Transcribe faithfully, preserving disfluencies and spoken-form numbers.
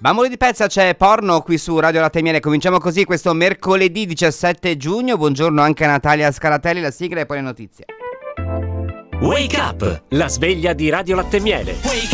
Bambole di pezza, c'è porno qui su Radio Latte e Miele. Cominciamo così questo mercoledì diciassette giugno. Buongiorno anche a Natalia Scaratelli, la sigla e poi le notizie. Wake up, la sveglia di Radio Latte e Miele.